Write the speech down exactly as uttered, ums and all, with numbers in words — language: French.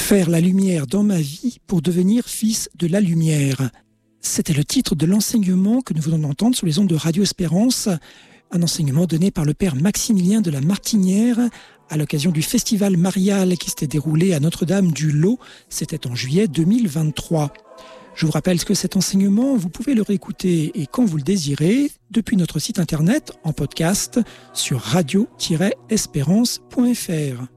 Faire la lumière dans ma vie pour devenir fils de la lumière. C'était le titre de l'enseignement que nous venons d'entendre sur les ondes de Radio Espérance, un enseignement donné par le père Maximilien de la Martinière à l'occasion du festival marial qui s'était déroulé à Notre-Dame-du-Lot. C'était en juillet deux mille vingt-trois. Je vous rappelle que cet enseignement, vous pouvez le réécouter et quand vous le désirez depuis notre site internet en podcast sur radio tiret espérance point f r.